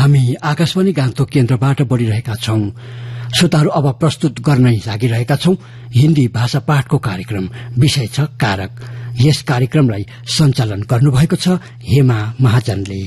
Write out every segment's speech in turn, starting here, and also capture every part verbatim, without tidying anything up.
हामी आकाशवाणी गान्तोक केन्द्रबाट बढ़िरहेका छौं। श्रोताहरू अब प्रस्तुत गर्नै लागिरहेका छौं हिन्दी भाषा पाठको कार्यक्रम। विषय छ कारक। यस कार्यक्रमलाई सञ्चालन गर्नुभएको छ हेमा महाजनले।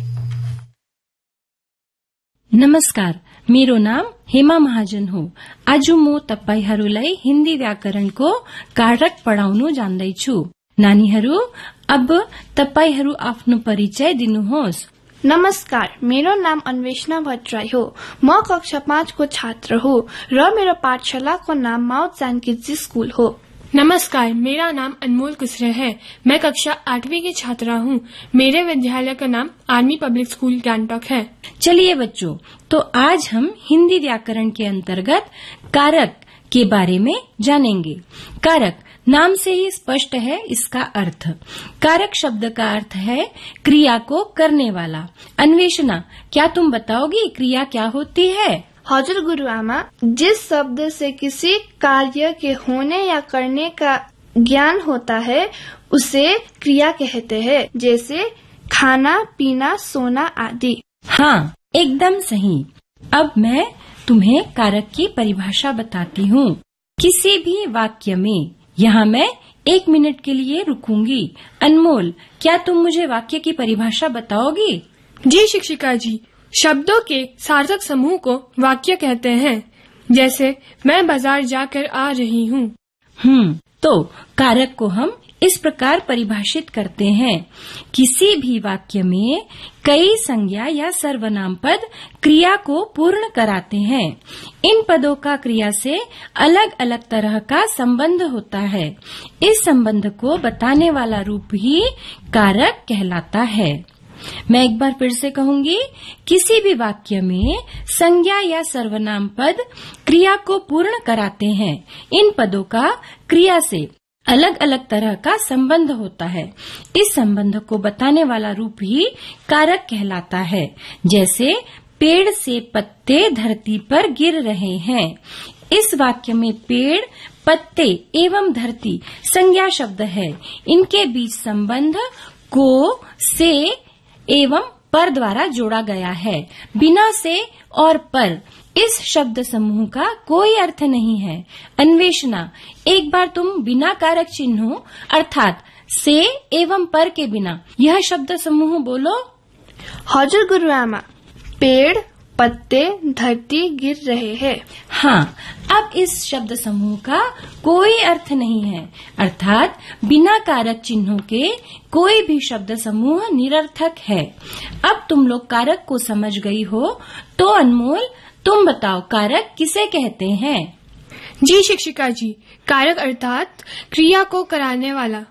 नमस्कार, मेरो नाम हेमा महाजन हो। आज म तपाईहरूलाई हिन्दी व्याकरणको कारक पढ़ाउनु जान्दैछु। नानीहरू, अब तपाईहरू आफ्नो परिचय दिनुहोस्। नमस्कार, मेरो नाम अन्वेषणा भट्टराई हो। म कक्षा पाँच को छात्र हो र मेरो पाठशालाको नाम माउथ जानकी स्कूल हो। नमस्कार, मेरा नाम अनमोल कुसरे है। मैं कक्षा आठवीं की छात्रा हूँ। मेरे विद्यालय का नाम आर्मी पब्लिक स्कूल गैंगटॉक है। चलिए बच्चों, तो आज हम हिंदी व्याकरण के अंतर्गत कारक के बारे में जानेंगे। कारक नाम से ही स्पष्ट है इसका अर्थ। कारक शब्द का अर्थ है क्रिया को करने वाला। अन्वेषणा, क्या तुम बताओगी क्रिया क्या होती है? हजुर गुरुआमा, जिस शब्द से किसी कार्य के होने या करने का ज्ञान होता है उसे क्रिया कहते हैं, जैसे खाना, पीना, सोना आदि। हाँ, एकदम सही। अब मैं तुम्हें कारक की परिभाषा बताती हूँ। किसी भी वाक्य में, यहाँ मैं एक मिनट के लिए रुकूंगी। अनमोल, क्या तुम मुझे वाक्य की परिभाषा बताओगी? जी शिक्षिका जी। शब्दों के सार्थक समूह को वाक्य कहते हैं। जैसे मैं बाजार जाकर आ रही हूँ। हम्म तो कारक को हम इस प्रकार परिभाषित करते हैं। किसी भी वाक्य में कई संज्ञा या सर्वनाम पद क्रिया को पूर्ण कराते हैं। इन पदों का क्रिया से अलग अलग तरह का संबंध होता है। इस संबंध को बताने वाला रूप ही कारक कहलाता है। मैं एक बार फिर से कहूंगी, किसी भी वाक्य में संज्ञा या सर्वनाम पद क्रिया को पूर्ण कराते हैं। इन पदों का क्रिया से अलग अलग तरह का संबंध होता है। इस संबंध को बताने वाला रूप ही कारक कहलाता है। जैसे पेड़ से पत्ते धरती पर गिर रहे हैं। इस वाक्य में पेड़, पत्ते एवं धरती संज्ञा शब्द है। इनके बीच संबंध को, से एवं पर द्वारा जोड़ा गया है। बिना से और पर इस शब्द समूह का कोई अर्थ नहीं है। अन्वेषणा, एक बार तुम बिना कारक चिन्हों अर्थात से एवं पर के बिना यह शब्द समूह बोलो। हजुर गुरुआमा, पेड़, पत्ते, धरती गिर रहे हैं। हाँ, अब इस शब्द समूह का कोई अर्थ नहीं है, अर्थात बिना कारक चिन्हों के कोई भी शब्द समूह निरर्थक है। अब तुम लोग कारक को समझ गई हो, तो अनमोल तुम बताओ कारक किसे कहते हैं? जी शिक्षिका जी, कारक अर्थात क्रिया को कराने वाला,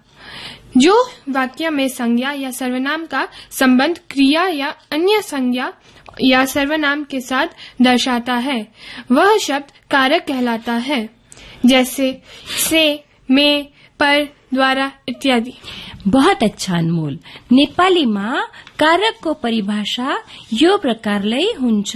जो वाक्य में संज्ञा या सर्वनाम का संबंध क्रिया या अन्य संज्ञा या सर्वनाम के साथ दर्शाता है, वह शब्द कारक कहलाता है। जैसे से, में, पर, द्वारा इत्यादि। बहुत अच्छा अनमोल। नेपालीमा कारक को परिभाषा यो प्रकारले हुन्छ।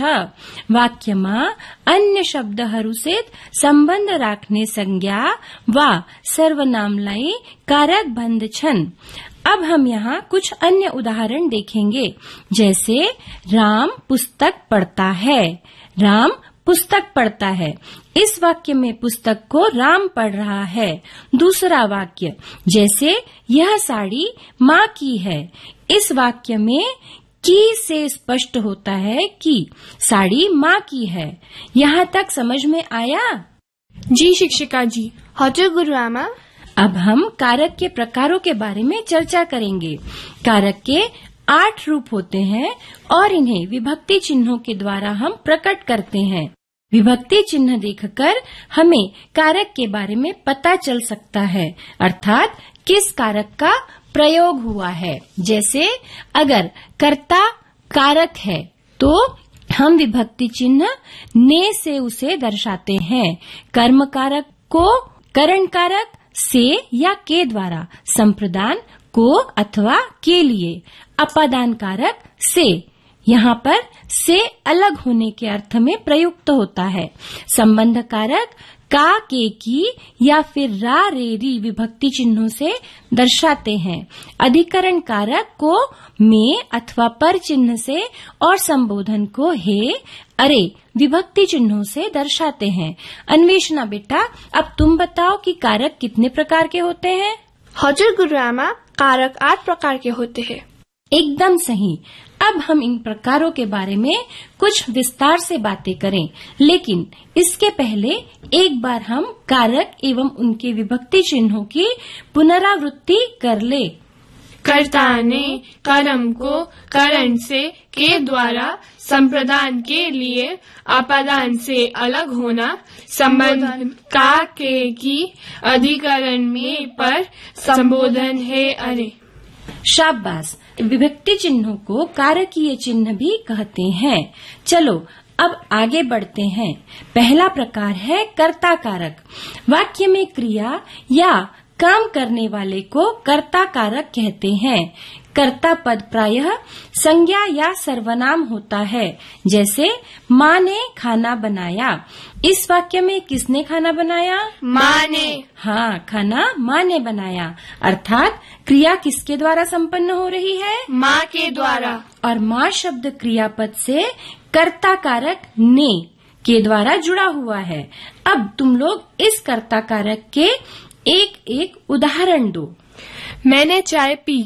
वाक्यमा अन्य शब्दहरूसित सम्बन्ध राख्ने संज्ञा वा सर्वनामलाई कारक भन्दछन्। अब हम यहाँ कुछ अन्य उदाहरण देखेंगे। जैसे राम पुस्तक पढ़ता है। राम पुस्तक पढ़ता है। इस वाक्य में पुस्तक को राम पढ़ रहा है। दूसरा वाक्य, जैसे यह साड़ी माँ की है। इस वाक्य में की से स्पष्ट होता है कि साड़ी माँ की है। यहाँ तक समझ में आया? जी शिक्षिका जी। हजुर गुरुआमा। अब हम कारक के प्रकारों के बारे में चर्चा करेंगे। कारक के आठ रूप होते हैं और इन्हें विभक्ति चिन्हों के द्वारा हम प्रकट करते हैं। विभक्ति चिन्ह देखकर हमें कारक के बारे में पता चल सकता है, अर्थात किस कारक का प्रयोग हुआ है। जैसे अगर कर्ता कारक है तो हम विभक्ति चिन्ह ने से उसे दर्शाते हैं। कर्म कारक को करण कारक से या के द्वारा, संप्रदान को अथवा के लिए, अपादान कारक से यहाँ पर से अलग होने के अर्थ में प्रयुक्त होता है। संबंध कारक का, के, की या फिर रा, रे, री विभक्ति चिन्हों से दर्शाते हैं। अधिकरण कारक को में अथवा पर चिन्ह से और संबोधन को हे, अरे विभक्ति चिन्हों से दर्शाते हैं। अन्वेषणा बेटा, अब तुम बताओ कि कारक कितने प्रकार के होते हैं? हजुर गुरुआमा, कारक आठ प्रकार के होते हैं। एकदम सही। अब हम इन प्रकारों के बारे में कुछ विस्तार से बातें करें, लेकिन इसके पहले एक बार हम कारक एवं उनके विभक्ति चिन्हों की पुनरावृत्ति कर ले। कर्ता ने कर्म को करण से के द्वारा संप्रदान के लिए अपादान से अलग होना, संबंध का, के, की, अधिकरण में पर, संबोधन है, अरे। शाबाश। विभक्ति चिन्हों को कारकीय चिन्ह भी कहते हैं। चलो अब आगे बढ़ते हैं। पहला प्रकार है कर्ता कारक। वाक्य में क्रिया या काम करने वाले को कर्ता कारक कहते हैं। कर्ता पद प्रायः संज्ञा या सर्वनाम होता है। जैसे माँ ने खाना बनाया। इस वाक्य में किसने खाना बनाया? माँ ने। हाँ, खाना माँ ने बनाया, अर्थात क्रिया किसके द्वारा संपन्न हो रही है? माँ के द्वारा। और माँ शब्द क्रियापद से कर्ता कारक ने के द्वारा जुड़ा हुआ है। अब तुम लोग इस कर्ता कारक के एक एक उदाहरण दो। मैंने चाय पी।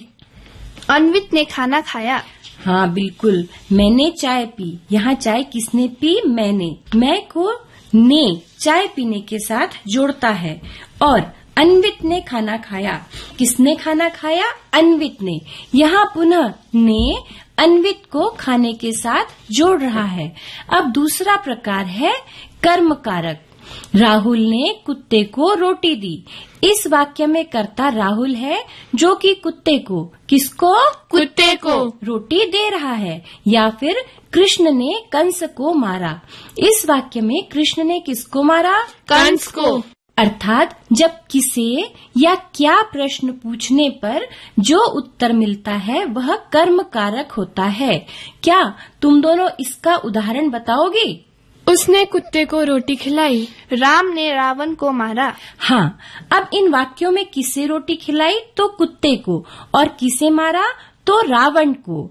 अन्वित ने खाना खाया। हाँ बिल्कुल, मैंने चाय पी। यहाँ चाय किसने पी? मैंने। मैं को ने चाय पीने के साथ जोड़ता है। और अन्वित ने खाना खाया। किसने खाना खाया? अन्वित ने। यहाँ पुनः ने अन्वित को खाने के साथ जोड़ रहा है। अब दूसरा प्रकार है कर्म कारक। राहुल ने कुत्ते को रोटी दी। इस वाक्य में कर्ता राहुल है, जो कि कुत्ते को, किसको? कुत्ते को रोटी दे रहा है। या फिर कृष्ण ने कंस को मारा। इस वाक्य में कृष्ण ने किसको मारा? कंस को। अर्थात जब किसे या क्या प्रश्न पूछने पर जो उत्तर मिलता है वह कर्म कारक होता है। क्या तुम दोनों इसका उदाहरण बताओगे? उसने कुत्ते को रोटी खिलाई। राम ने रावण को मारा। हाँ, अब इन वाक्यों में किसे रोटी खिलाई? तो कुत्ते को। और किसे मारा? तो रावण को।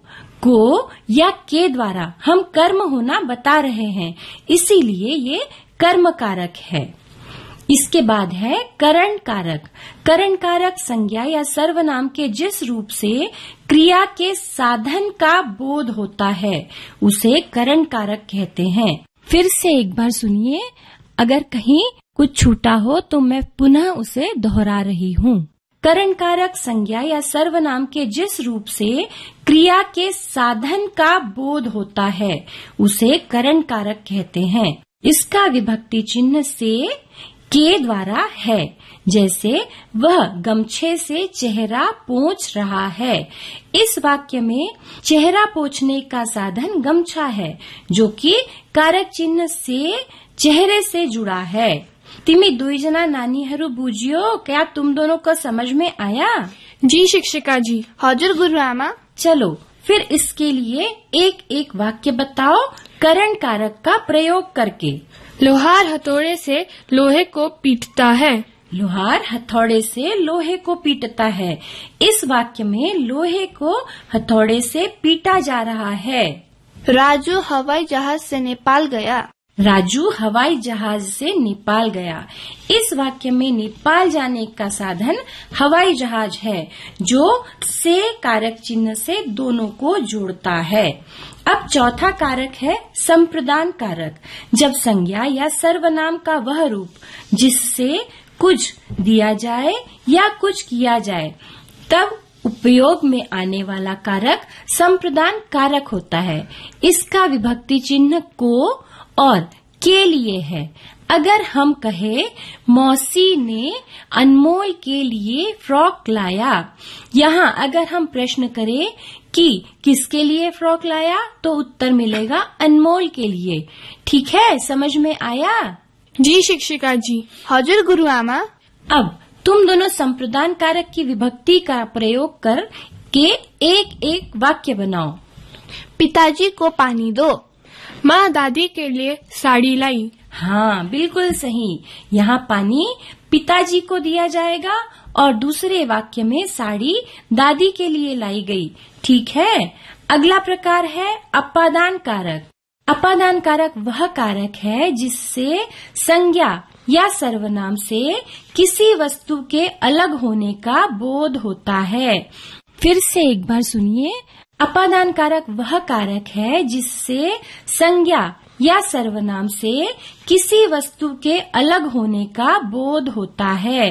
को या के द्वारा हम कर्म होना बता रहे हैं, इसीलिए ये कर्म कारक है। इसके बाद है करण कारक। करण कारक संज्ञा या सर्वनाम के जिस रूप से क्रिया के साधन का बोध होता है उसे करण कारक कहते हैं। फिर से एक बार सुनिए, अगर कहीं कुछ छूटा हो तो मैं पुनः उसे दोहरा रही हूँ। करण कारक संज्ञा या सर्वनाम के जिस रूप से क्रिया के साधन का बोध होता है उसे करण कारक कहते हैं। इसका विभक्ति चिन्ह से के द्वारा है। जैसे वह गमछे से चेहरा पोंछ रहा है। इस वाक्य में चेहरा पोंछने का साधन गमछा है, जो कि कारक चिन्ह से चेहरे से जुड़ा है। तिमी दुई जना नानीहरू बुझ्यो? क्या तुम दोनों को समझ में आया? जी शिक्षिका जी। हजुर गुरुआमा। चलो फिर इसके लिए एक एक वाक्य बताओ करण कारक का प्रयोग करके। लोहार हथौड़े से लोहे को पीटता है। लोहार हथौड़े से लोहे को पीटता है। इस वाक्य में लोहे को हथौड़े से पीटा जा रहा है। राजू हवाई जहाज से नेपाल गया। राजू हवाई जहाज से नेपाल गया। इस वाक्य में नेपाल जाने का साधन हवाई जहाज है, जो से कारक चिन्ह से दोनों को जोड़ता है। अब चौथा कारक है संप्रदान कारक। जब संज्ञा या सर्वनाम का वह रूप जिससे कुछ दिया जाए या कुछ किया जाए तब उपयोग में आने वाला कारक संप्रदान कारक होता है। इसका विभक्ति चिन्ह को और के लिए है। अगर हम कहे मौसी ने अनमोल के लिए फ्रॉक लाया, यहाँ अगर हम प्रश्न करें कि किसके लिए फ्रॉक लाया तो उत्तर मिलेगा अनमोल के लिए। ठीक है, समझ में आया? जी शिक्षिका जी। हजुर गुरुआमा। अब तुम दोनों संप्रदान कारक की विभक्ति का प्रयोग कर के एक एक वाक्य बनाओ। पिताजी को पानी दो। माँ दादी के लिए साड़ी लाई। हाँ, बिल्कुल सही। यहाँ पानी पिताजी को दिया जाएगा और दूसरे वाक्य में साड़ी दादी के लिए लाई गई। ठीक है। अगला प्रकार है अपादान कारक। अपादान कारक वह कारक है जिससे संज्ञा या सर्वनाम से किसी वस्तु के अलग होने का बोध होता है। फिर से एक बार सुनिए। अपादान कारक वह कारक है जिससे संज्ञा या सर्वनाम से किसी वस्तु के अलग होने का बोध होता है।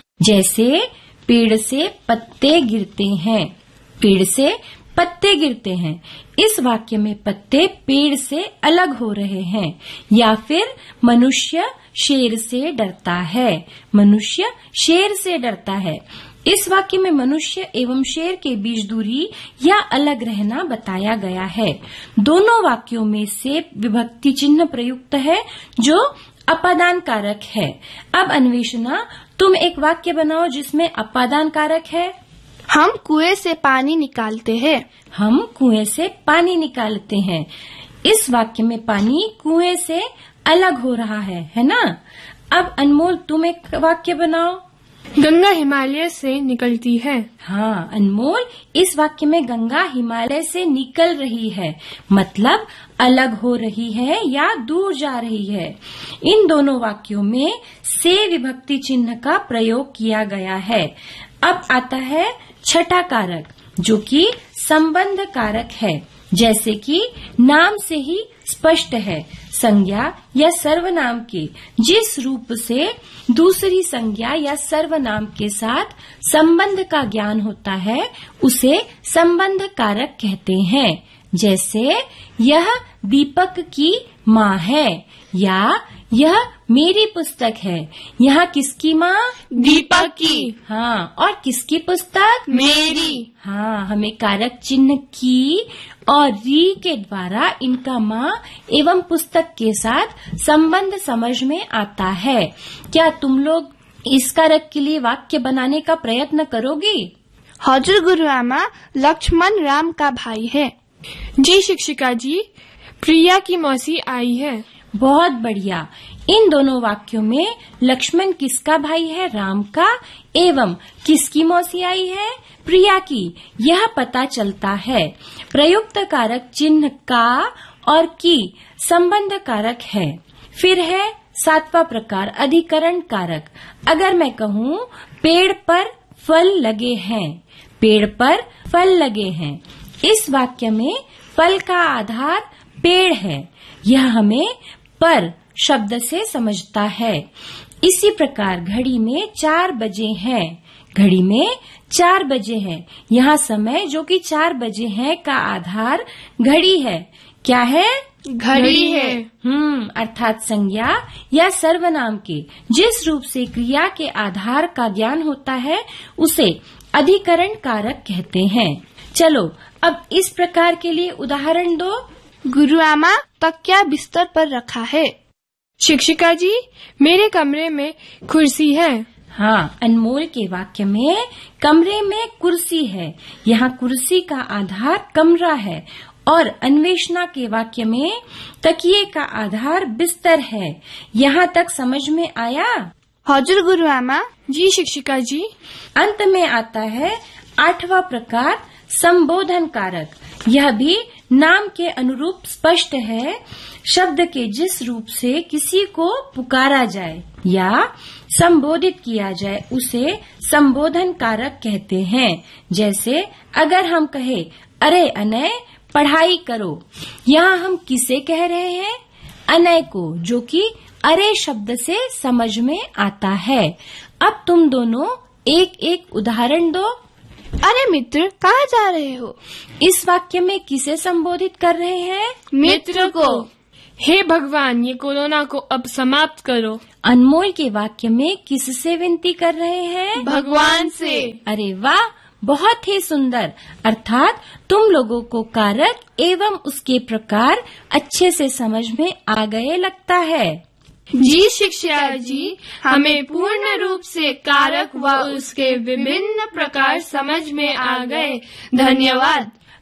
जैसे पेड़ से पत्ते गिरते हैं। पेड़ से पत्ते गिरते हैं। इस वाक्य में पत्ते पेड़ से अलग हो रहे हैं। या फिर मनुष्य शेर से डरता है। मनुष्य शेर से डरता है। इस वाक्य में मनुष्य एवं शेर के बीच दूरी या अलग रहना बताया गया है। दोनों वाक्यों में से विभक्ति चिन्ह प्रयुक्त है जो अपादान कारक है। अब अन्वेषणा, तुम एक वाक्य बनाओ जिसमें अपादान कारक है। हम कुएं से पानी निकालते हैं। हम कुएं से पानी निकालते हैं। इस वाक्य में पानी कुएं से अलग हो रहा है, है ना? अब अनमोल, तुम एक वाक्य बनाओ। गंगा हिमालय से निकलती है। हाँ अनमोल, इस वाक्य में गंगा हिमालय से निकल रही है, मतलब अलग हो रही है या दूर जा रही है। इन दोनों वाक्यों में से विभक्ति चिन्ह का प्रयोग किया गया है। अब आता है छठा कारक, जो कि संबंध कारक है। जैसे कि नाम से ही स्पष्ट है, संज्ञा या सर्वनाम के जिस रूप से दूसरी संज्ञा या सर्वनाम के साथ संबंध का ज्ञान होता है उसे संबंध कारक कहते हैं। जैसे यह दीपक की माँ है या यह मेरी पुस्तक है। यहाँ किसकी माँ? दीपक की। हाँ, और किसकी पुस्तक? मेरी। हाँ, हमें कारक चिन्ह की और री के द्वारा इनका माँ एवं पुस्तक के साथ संबंध समझ में आता है। क्या तुम लोग इस कारक के लिए वाक्य बनाने का प्रयत्न करोगी? हजुर गुरुआमा, लक्ष्मण राम का भाई है। जी शिक्षिका जी, प्रिया की मौसी आई है। बहुत बढ़िया। इन दोनों वाक्यों में लक्ष्मण किसका भाई है? राम का। एवं किसकी मौसी आई है? प्रिया की। यह पता चलता है। प्रयुक्त कारक चिन्ह का और की संबंध कारक है। फिर है सातवां प्रकार, अधिकरण कारक। अगर मैं कहूँ पेड़ पर फल लगे हैं, पेड़ पर फल लगे हैं, इस वाक्य में फल का आधार पेड़ है। यह हमें पर शब्द से समझता है। इसी प्रकार घड़ी में चार बजे हैं। घड़ी में चार बजे हैं। यहाँ समय जो कि चार बजे है का आधार घड़ी है। क्या है? घड़ी है। हम्म अर्थात संज्ञा या सर्वनाम के जिस रूप से क्रिया के आधार का ज्ञान होता है उसे अधिकरण कारक कहते हैं। चलो अब इस प्रकार के लिए उदाहरण दो। गुरुआमा, तकिया बिस्तर पर रखा है। शिक्षिका जी, मेरे कमरे में कुर्सी है। हाँ, अनमोल के वाक्य में कमरे में कुर्सी है। यहाँ कुर्सी का आधार कमरा है और अन्वेषणा के वाक्य में तकिए का आधार बिस्तर है। यहाँ तक समझ में आया? हजुर गुरुआमा। जी शिक्षिका जी। अंत में आता है आठवां प्रकार, संबोधन कारक। यह भी नाम के अनुरूप स्पष्ट है। शब्द के जिस रूप से किसी को पुकारा जाए या संबोधित किया जाए उसे संबोधन कारक कहते हैं। जैसे अगर हम कहे अरे अनय पढ़ाई करो, यहाँ हम किसे कह रहे हैं? अनय को, जो कि अरे शब्द से समझ में आता है। अब तुम दोनों एक एक उदाहरण दो। अरे मित्र, कहाँ जा रहे हो? इस वाक्य में किसे संबोधित कर रहे हैं? मित्र को। हे भगवान, ये कोरोना को अब समाप्त करो। अनमोल के वाक्य में किससे विनती कर रहे हैं? भगवान से। अरे वाह, बहुत ही सुंदर। अर्थात तुम लोगों को कारक एवं उसके प्रकार अच्छे से समझ में आ गए लगता है। जी शिक्षिका जी, हमें पूर्ण रूप से कारक व उसके विभिन्न प्रकार समझ में आ गए। धन्यवाद।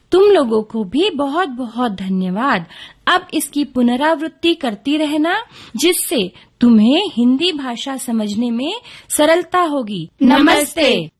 तुम लोगों को भी बहुत बहुत धन्यवाद। अब इसकी पुनरावृत्ति करती रहना, जिससे तुम्हें हिंदी भाषा समझने में सरलता होगी। नमस्ते।